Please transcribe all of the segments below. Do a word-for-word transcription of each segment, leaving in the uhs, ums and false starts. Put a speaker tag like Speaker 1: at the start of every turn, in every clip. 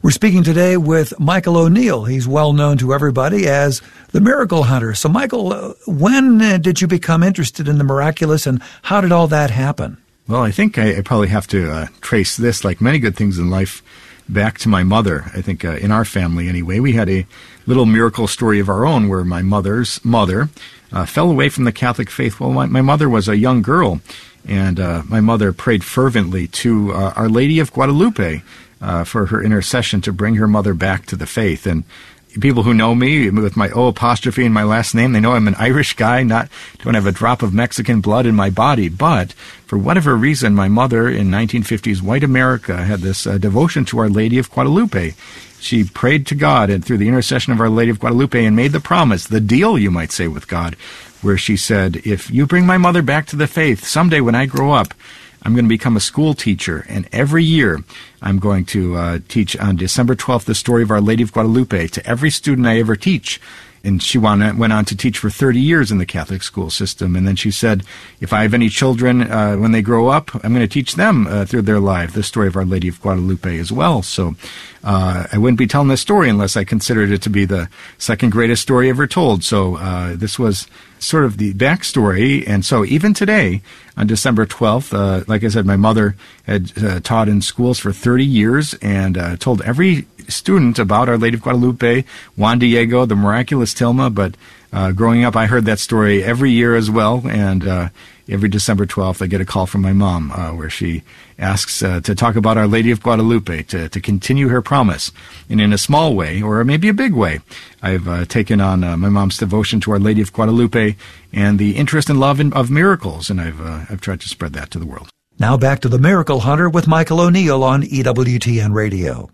Speaker 1: We're speaking today with Michael O'Neill. He's well known to everybody as the Miracle Hunter. So, Michael, uh, when uh, did you become interested in the miraculous, and how did all that happen?
Speaker 2: Well, I think I, I probably have to uh, trace this, like many good things in life, back to my mother. I think uh, in our family, anyway, we had a little miracle story of our own where my mother's mother uh, fell away from the Catholic faith. Well, my, my mother was a young girl, and uh, my mother prayed fervently to uh, Our Lady of Guadalupe uh, for her intercession to bring her mother back to the faith. And people who know me with my O apostrophe in my last name, they know I'm an Irish guy, not don't have a drop of Mexican blood in my body. But for whatever reason, my mother in nineteen fifties white America had this uh, devotion to Our Lady of Guadalupe. She prayed to God and through the intercession of Our Lady of Guadalupe and made the promise, the deal, you might say, with God, where she said, if you bring my mother back to the faith, someday when I grow up, I'm going to become a school teacher, and every year I'm going to uh, teach on December twelfth the story of Our Lady of Guadalupe to every student I ever teach. And she went on to teach for thirty years in the Catholic school system. And then she said, if I have any children, uh, when they grow up, I'm going to teach them uh, through their life the story of Our Lady of Guadalupe as well. So uh, I wouldn't be telling this story unless I considered it to be the second greatest story ever told. So uh, this was sort of the backstory. And so even today, on December twelfth, uh, like I said, my mother had uh, taught in schools for thirty years and uh, told every student about Our Lady of Guadalupe, Juan Diego, the miraculous Tilma. But uh, growing up, I heard that story every year as well. And uh, every December twelfth, I get a call from my mom uh, where she asks uh, to talk about Our Lady of Guadalupe, to, to continue her promise. And in a small way, or maybe a big way, I've uh, taken on uh, my mom's devotion to Our Lady of Guadalupe and the interest and love in, of miracles. And I've, uh, I've tried to spread that to the world.
Speaker 1: Now back to the Miracle Hunter with Michael O'Neill on E W T N Radio.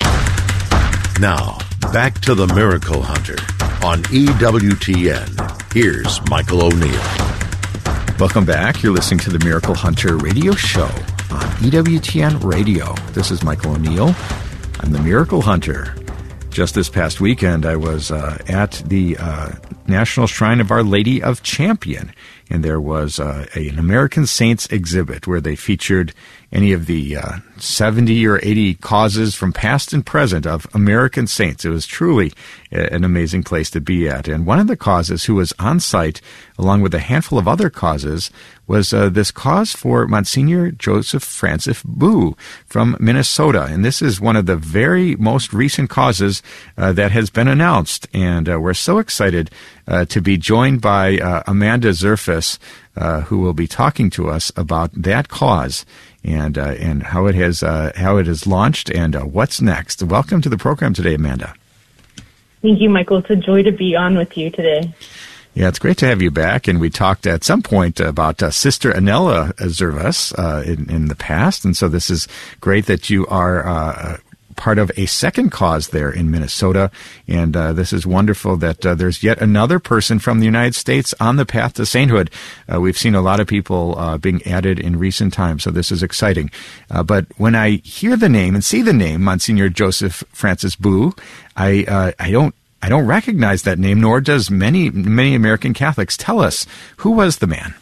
Speaker 3: Now, back to the Miracle Hunter on E W T N. Here's Michael O'Neill.
Speaker 2: Welcome back. You're listening to the Miracle Hunter radio show on E W T N Radio. This is Michael O'Neill. I'm the Miracle Hunter. Just this past weekend, I was uh, at the uh, National Shrine of Our Lady of Champion, and there was uh, a, an American Saints exhibit where they featured any of the uh, seventy or eighty causes from past and present of American saints. It was truly a, an amazing place to be at. And one of the causes who was on site, along with a handful of other causes, was uh, this cause for Monsignor Joseph Francis Boo from Minnesota. And this is one of the very most recent causes uh, that has been announced. And uh, we're so excited uh, to be joined by uh, Amanda Zerfas, uh, who will be talking to us about that cause and uh, and how it has uh, how it has launched and uh, what's next. Welcome to the program today, Amanda.
Speaker 4: Thank you, Michael. It's a joy to be on with you today.
Speaker 2: Yeah, it's great to have you back. And we talked at some point about uh, Sister Anela Zervas uh, in, in the past. And so this is great that you are uh, part of a second cause there in Minnesota. And uh, this is wonderful that uh, there's yet another person from the United States on the path to sainthood. Uh, we've seen a lot of people uh, being added in recent times, so this is exciting. Uh, but when I hear the name and see the name, Monsignor Joseph Francis Boo, I uh, I don't I don't recognize that name, nor does many, many American Catholics. Tell us, who was the man?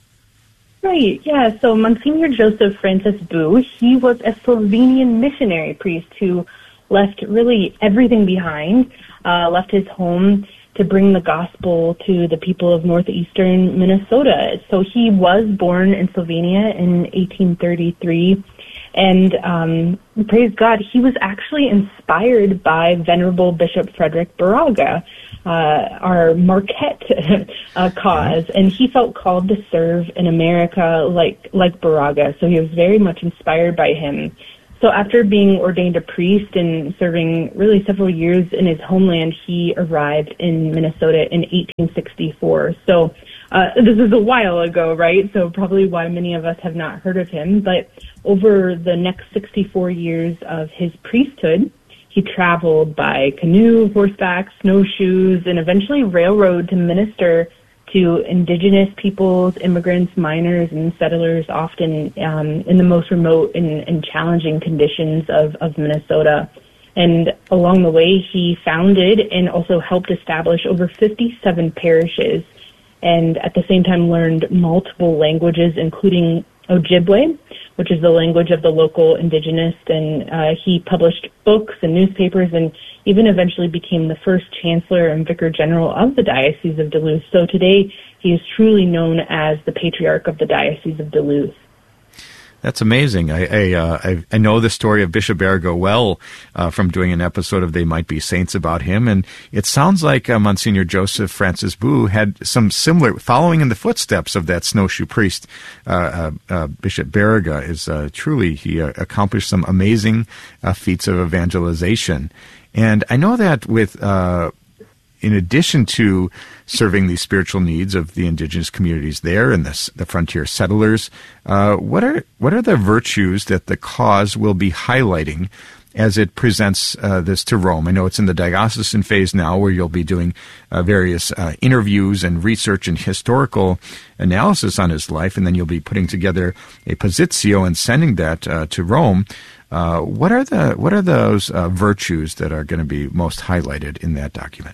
Speaker 4: Right, yeah. So Monsignor Joseph Francis Boo, he was a Slovenian missionary priest who left really everything behind, uh, left his home to bring the gospel to the people of northeastern Minnesota. So he was born in Slovenia in eighteen thirty-three. And um, praise God, he was actually inspired by Venerable Bishop Frederick Baraga, uh, our Marquette uh, cause, and he felt called to serve in America like like Baraga. So he was very much inspired by him. So after being ordained a priest and serving really several years in his homeland, he arrived in Minnesota in eighteen sixty-four. So uh, this is a while ago, right? So probably why many of us have not heard of him. But over the next sixty-four years of his priesthood, he traveled by canoe, horseback, snowshoes, and eventually railroad to minister to indigenous peoples, immigrants, miners, and settlers, often um, in the most remote and, and challenging conditions of, of Minnesota. And along the way, he founded and also helped establish over fifty-seven parishes, and at the same time learned multiple languages, including Ojibwe, which is the language of the local indigenous, and uh, he published books and newspapers and even eventually became the first chancellor and vicar general of the Diocese of Duluth. So today he is truly known as the patriarch of the Diocese of Duluth.
Speaker 2: That's amazing. I I, uh, I I know the story of Bishop Baraga well uh, from doing an episode of They Might Be Saints about him, and it sounds like uh, Monsignor Joseph Francis Boo had some similar, following in the footsteps of that snowshoe priest. Uh, uh, uh, Bishop Baraga is uh, truly, he uh, accomplished some amazing uh, feats of evangelization. And I know that with, uh, in addition to serving the spiritual needs of the indigenous communities there and the, the frontier settlers, uh, what are what are the virtues that the cause will be highlighting as it presents uh, this to Rome? I know it's in the diocesan phase now, where you'll be doing uh, various uh, interviews and research and historical analysis on his life, and then you'll be putting together a positio and sending that uh, to Rome. Uh, what are the what are those uh, virtues that are going to be most highlighted in that document?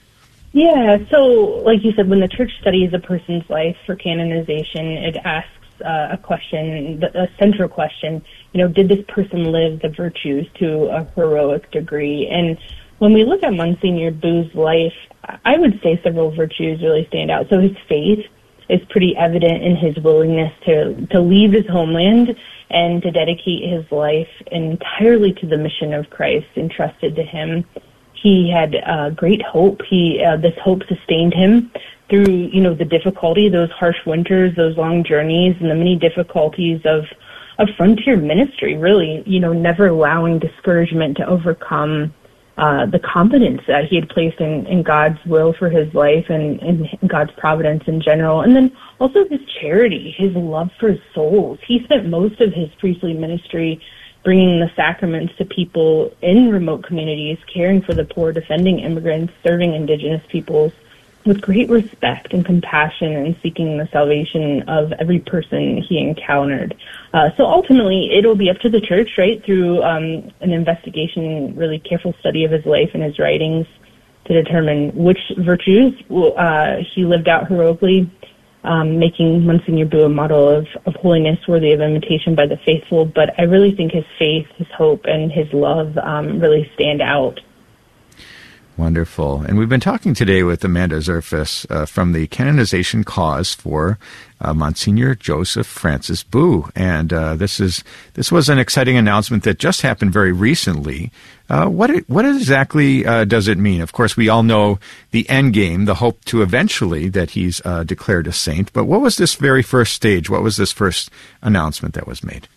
Speaker 4: Yeah, so like you said, when the church studies a person's life for canonization, it asks uh, a question, a central question, you know, did this person live the virtues to a heroic degree? And when we look at Monsignor Boo's life, I would say several virtues really stand out. So his faith is pretty evident in his willingness to, to leave his homeland and to dedicate his life entirely to the mission of Christ entrusted to him. He had uh, great hope. He uh, this hope sustained him through, you know, the difficulty, those harsh winters, those long journeys, and the many difficulties of of frontier ministry. Really, you know, never allowing discouragement to overcome uh, the confidence that he had placed in, in God's will for his life and in God's providence in general, and then also his charity, his love for souls. He spent most of his priestly ministry bringing the sacraments to people in remote communities, caring for the poor, defending immigrants, serving indigenous peoples with great respect and compassion, and seeking the salvation of every person he encountered. Uh, so ultimately, it'll be up to the church, right, through um, an investigation, really careful study of his life and his writings, to determine which virtues uh, he lived out heroically, Um, making Monsignor Boo a model of, of holiness worthy of imitation by the faithful. But I really think his faith, his hope, and his love um, really stand out.
Speaker 2: Wonderful. And we've been talking today with Amanda Zerfas uh, from the canonization cause for uh, Monsignor Joseph Francis Boo. And uh, this is this was an exciting announcement that just happened very recently. Uh, what it, what exactly uh, does it mean? Of course, we all know the end game, the hope to eventually that he's uh, declared a saint. But what was this very first stage? What was this first announcement that was made?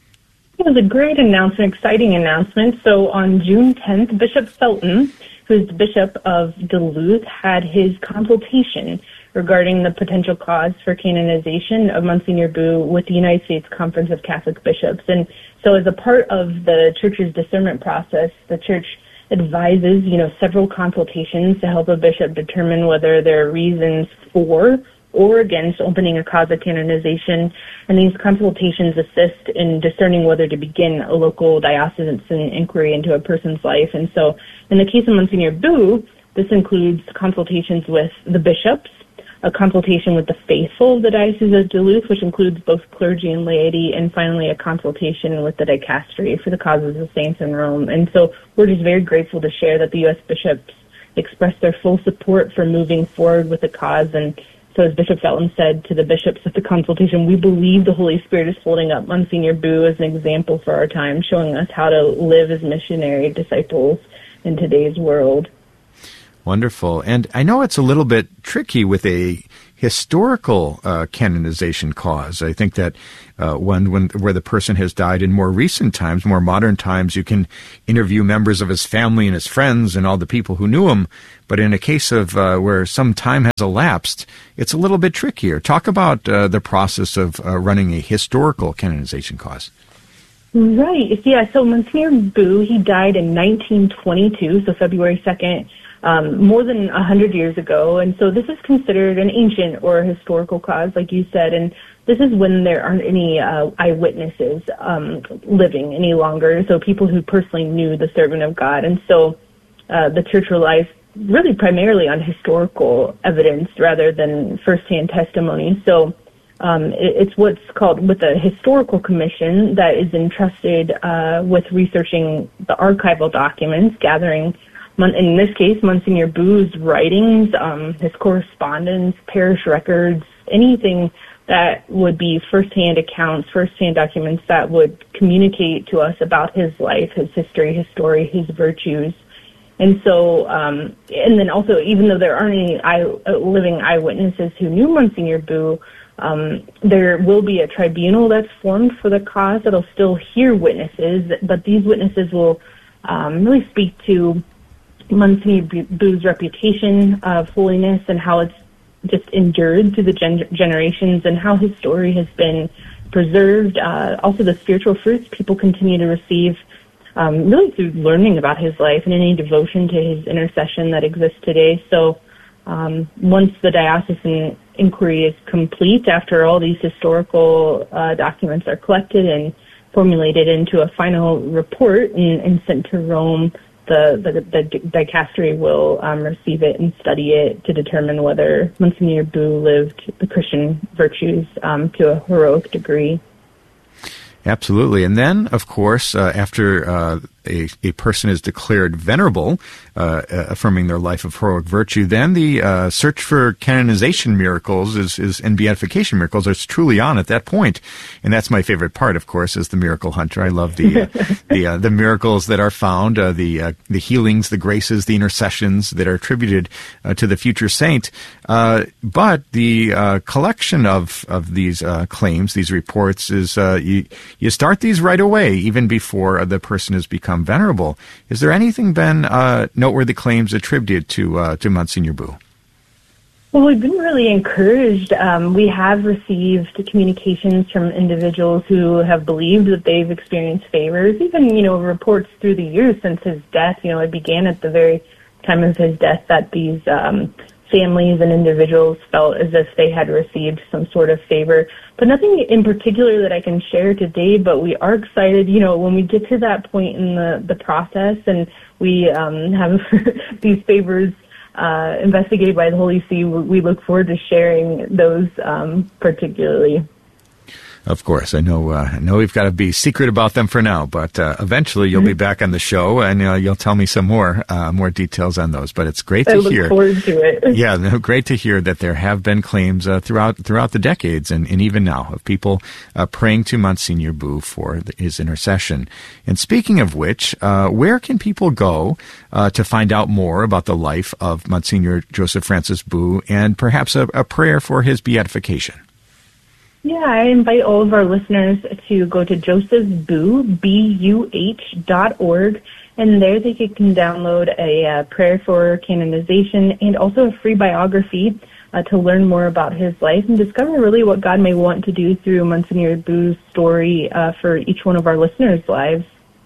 Speaker 4: It was a great announcement, exciting announcement. So on June tenth, Bishop Felton, who's the Bishop of Duluth, had his consultation regarding the potential cause for canonization of Monsignor Boo with the United States Conference of Catholic Bishops. And so as a part of the church's discernment process, the church advises, you know, several consultations to help a bishop determine whether there are reasons for or against opening a cause of canonization, and these consultations assist in discerning whether to begin a local diocesan inquiry into a person's life. And so in the case of Monsignor Boo, this includes consultations with the bishops, a consultation with the faithful of the Diocese of Duluth, which includes both clergy and laity, and finally a consultation with the dicastery for the causes of saints in Rome. And so we're just very grateful to share that the U S bishops expressed their full support for moving forward with the cause. And so as Bishop Felton said to the bishops at the consultation, we believe the Holy Spirit is holding up Monsignor Boo as an example for our time, showing us how to live as missionary disciples in today's world.
Speaker 2: Wonderful. And I know it's a little bit tricky with a historical uh, canonization cause. I think that uh, when, when where the person has died in more recent times, more modern times, you can interview members of his family and his friends and all the people who knew him. But in a case of uh, where some time has elapsed, it's a little bit trickier. Talk about uh, the process of uh, running a historical canonization cause.
Speaker 4: Right. Yeah. So Monsignor Boo, he died in nineteen twenty-two, so February second. Um, more than a hundred years ago, and so this is considered an ancient or a historical cause, like you said, and this is when there aren't any uh, eyewitnesses um, living any longer, so people who personally knew the servant of God, and so uh, the church relies really primarily on historical evidence rather than firsthand testimony. So Um, it, it's what's called with a historical commission that is entrusted uh, with researching the archival documents, gathering, in this case, Monsignor Boo's writings, um, his correspondence, parish records, anything that would be firsthand accounts, firsthand documents that would communicate to us about his life, his history, his story, his virtues. And so, um, and then also, even though there aren't any eye, living eyewitnesses who knew Monsignor Boo, um, there will be a tribunal that's formed for the cause that'll still hear witnesses, but these witnesses will um, really speak to Monsignor Boo's reputation of holiness and how it's just endured through the gen- generations and how his story has been preserved. Uh, also, the spiritual fruits people continue to receive Um, really through learning about his life and any devotion to his intercession that exists today. So um, once the diocesan inquiry is complete, after all these historical uh, documents are collected and formulated into a final report and, and sent to Rome, the, the, the dicastery will um, receive it and study it to determine whether Monsignor Boo lived the Christian virtues um, to a heroic degree.
Speaker 2: Absolutely. And then, of course, uh, after uh, a, a person is declared venerable, uh, affirming their life of heroic virtue, then the uh, search for canonization miracles is, is and beatification miracles is truly on at that point. And that's my favorite part, of course, is the miracle hunter. I love the uh, the uh, the miracles that are found, uh, the uh, the healings, the graces, the intercessions that are attributed uh, to the future saint. Uh, but the uh, collection of of these uh, claims, these reports, is uh, you, you start these right away, even before the person has become venerable. Is there anything, Ben, uh, noteworthy claims attributed to uh, to Monsignor Boo?
Speaker 4: Well, we've been really encouraged. Um, we have received communications from individuals who have believed that they've experienced favors, even, you know, reports through the years since his death. You know, it began at the very time of his death that these um, families and individuals felt as if they had received some sort of favor. But nothing in particular that I can share today, but we are excited, you know, when we get to that point in the, the process and we um, have these favors uh, investigated by the Holy See, we look forward to sharing those um, particularly.
Speaker 2: Of course, I know. Uh, I know we've got to be secret about them for now, but uh, eventually you'll be back on the show, and uh, you'll tell me some more, uh, more details on those. But it's great to
Speaker 4: I look
Speaker 2: hear.
Speaker 4: Forward to it.
Speaker 2: Yeah, no, great to hear that there have been claims uh, throughout throughout the decades, and, and even now, of people uh, praying to Monsignor Boo for the, his intercession. And speaking of which, uh, where can people go uh, to find out more about the life of Monsignor Joseph Francis Boo, and perhaps a, a prayer for his beatification?
Speaker 4: Yeah, I invite all of our listeners to go to josephsboo, B U H dot org, and there they can download a uh, prayer for canonization and also a free biography uh, to learn more about his life and discover really what God may want to do through Monsignor Boo's story uh, for each one of our listeners' lives.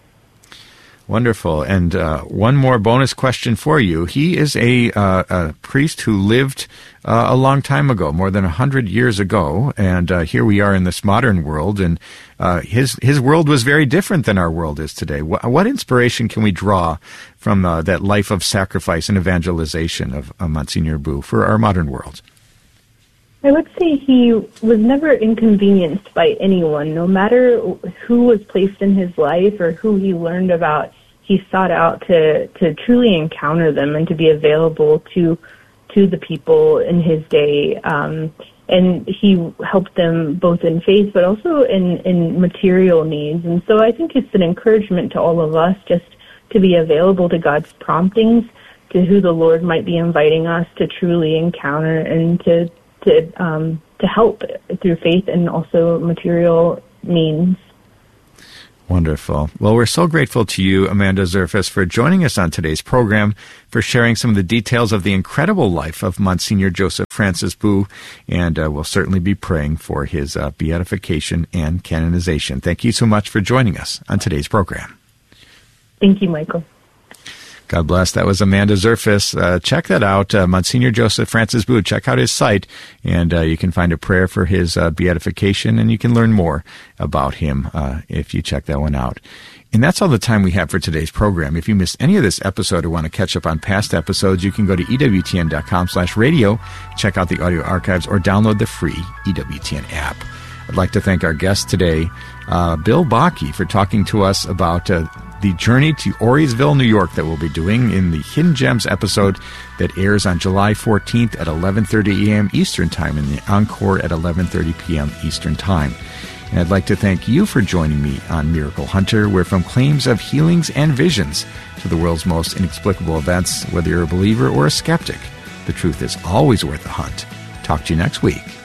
Speaker 2: Wonderful. And uh, one more bonus question for you. He is a, uh, a priest who lived uh, a long time ago, more than one hundred years ago, and uh, here we are in this modern world, and uh, his his world was very different than our world is today. What, what inspiration can we draw from uh, that life of sacrifice and evangelization of uh, Monsignor Boo for our modern world?
Speaker 4: I would say he was never inconvenienced by anyone. No matter who was placed in his life or who he learned about, he sought out to, to truly encounter them and to be available to to the people in his day. Um, and he helped them both in faith but also in, in material needs. And so I think it's an encouragement to all of us just to be available to God's promptings, to who the Lord might be inviting us to truly encounter and to to um, to help through faith and also material means.
Speaker 2: Wonderful. Well, we're so grateful to you, Amanda Zerfas, for joining us on today's program, for sharing some of the details of the incredible life of Monsignor Joseph Francis Boo, and uh, we'll certainly be praying for his uh, beatification and canonization. Thank you so much for joining us on today's program.
Speaker 4: Thank you, Michael.
Speaker 2: God bless. That was Amanda Zerfas. Uh, check that out, uh, Monsignor Joseph Francis Boo. Check out his site, and uh, you can find a prayer for his uh, beatification, and you can learn more about him uh, if you check that one out. And that's all the time we have for today's program. If you missed any of this episode or want to catch up on past episodes, you can go to E W T N dot com slash radio, check out the audio archives, or download the free E W T N app. I'd like to thank our guest today, uh, Bill Bakke, for talking to us about uh, the journey to Auriesville, New York that we'll be doing in the Hidden Gems episode that airs on July fourteenth at eleven thirty a.m. Eastern Time and the encore at eleven thirty p.m. Eastern Time. And I'd like to thank you for joining me on Miracle Hunter, where from claims of healings and visions to the world's most inexplicable events, whether you're a believer or a skeptic, the truth is always worth a hunt. Talk to you next week.